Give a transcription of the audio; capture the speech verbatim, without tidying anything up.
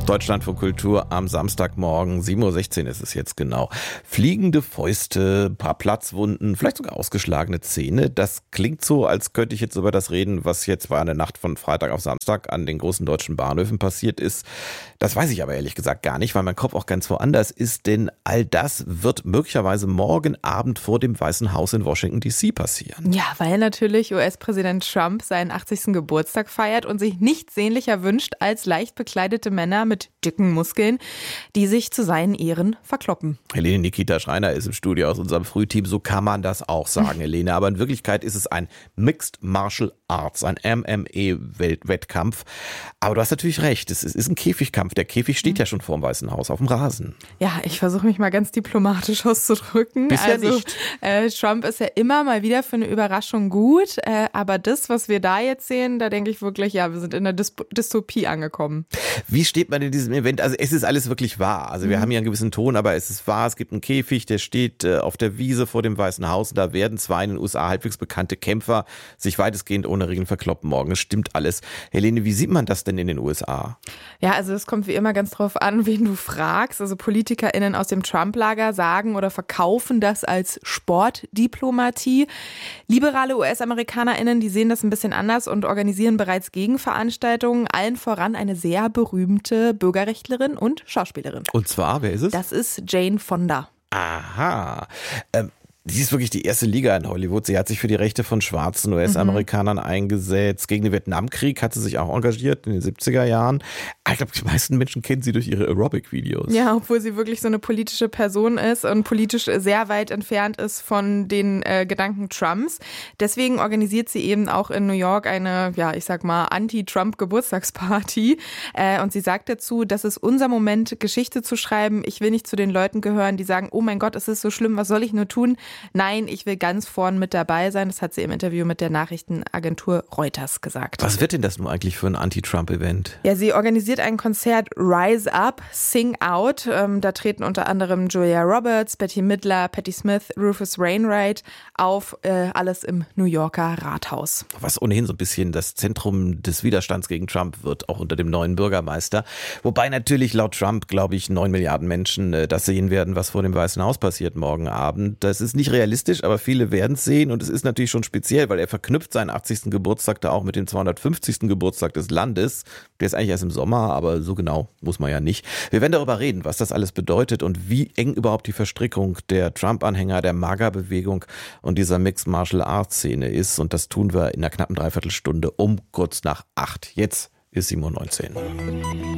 Deutschlandfunk Kultur am Samstagmorgen, sieben Uhr sechzehn ist es jetzt genau. Fliegende Fäuste, paar Platzwunden, vielleicht sogar ausgeschlagene Zähne. Das klingt so, als könnte ich jetzt über das reden, was jetzt war in der Nacht von Freitag auf Samstag an den großen deutschen Bahnhöfen passiert ist. Das weiß ich aber ehrlich gesagt gar nicht, weil mein Kopf auch ganz woanders ist, denn all das wird möglicherweise morgen Abend vor dem Weißen Haus in Washington D C passieren. Ja, weil natürlich U S-Präsident Trump seinen achtzigsten Geburtstag feiert und sich nichts sehnlicher wünscht als leicht bekleidete Männer mit dicken Muskeln, die sich zu seinen Ehren verkloppen. Helene Nikita Schreiner ist im Studio aus unserem Frühteam, so kann man das auch sagen, Helene. Aber in Wirklichkeit ist es ein Mixed Martial Arts, ein M M A-Wettkampf. Aber du hast natürlich recht, es ist ein Käfigkampf. Der Käfig steht ja schon vor dem Weißen Haus auf dem Rasen. Ja, ich versuche mich mal ganz diplomatisch auszudrücken. Bisher also, nicht. Äh, Trump ist ja immer mal wieder für eine Überraschung gut, äh, aber das, was wir da jetzt sehen, da denke ich wirklich, ja, wir sind in der Dys- Dystopie angekommen. Wie steht man in diesem Event? Also es ist alles wirklich wahr. Also wir Mhm. haben hier einen gewissen Ton, aber es ist wahr. Es gibt einen Käfig, der steht äh, auf der Wiese vor dem Weißen Haus. Und da werden zwei in den U S A halbwegs bekannte Kämpfer sich weitestgehend ohne Regeln verkloppen morgen. Es stimmt alles. Helene, wie sieht man das denn in den U S A? Ja, also es kommt wie immer ganz drauf an, wen du fragst. Also PolitikerInnen aus dem Trump-Lager sagen oder verkaufen das als Sportdiplomatie. Liberale U S-AmerikanerInnen, die sehen das ein bisschen anders und organisieren bereits Gegenveranstaltungen. Allen voran eine sehr berühmte Bürgerrechtlerin und Schauspielerin. Und zwar, wer ist es? Das ist Jane Fonda. Aha. Ähm, Sie ist wirklich die erste Liga in Hollywood. Sie hat sich für die Rechte von schwarzen U S-Amerikanern mhm. eingesetzt. Gegen den Vietnamkrieg hat sie sich auch engagiert in den siebziger Jahren. Ich glaube, die meisten Menschen kennen sie durch ihre Aerobic-Videos. Ja, obwohl sie wirklich so eine politische Person ist und politisch sehr weit entfernt ist von den äh, Gedanken Trumps. Deswegen organisiert sie eben auch in New York eine, ja, ich sag mal, Anti-Trump-Geburtstagsparty. Äh, und sie sagt dazu, das ist unser Moment, Geschichte zu schreiben. Ich will nicht zu den Leuten gehören, die sagen, oh mein Gott, es ist so schlimm, was soll ich nur tun? Nein, ich will ganz vorn mit dabei sein. Das hat sie im Interview mit der Nachrichtenagentur Reuters gesagt. Was wird denn das nun eigentlich für ein Anti-Trump-Event? Ja, sie organisiert ein Konzert Rise Up, Sing Out. Ähm, da treten unter anderem Julia Roberts, Bette Midler, Patti Smith, Rufus Wainwright auf. Äh, alles im New Yorker Rathaus. Was ohnehin so ein bisschen das Zentrum des Widerstands gegen Trump wird, auch unter dem neuen Bürgermeister. Wobei natürlich laut Trump, glaube ich, neun Milliarden Menschen äh, das sehen werden, was vor dem Weißen Haus passiert morgen Abend. Das ist nicht realistisch, aber viele werden es sehen und es ist natürlich schon speziell, weil er verknüpft seinen achtzigsten Geburtstag da auch mit dem zweihundertfünfzigsten Geburtstag des Landes. Der ist eigentlich erst im Sommer, aber so genau muss man ja nicht. Wir werden darüber reden, was das alles bedeutet und wie eng überhaupt die Verstrickung der Trump-Anhänger, der MAGA-Bewegung und dieser Mixed Martial Arts Szene ist. Und das tun wir in einer knappen Dreiviertelstunde um kurz nach acht. Jetzt ist sieben Uhr neunzehn.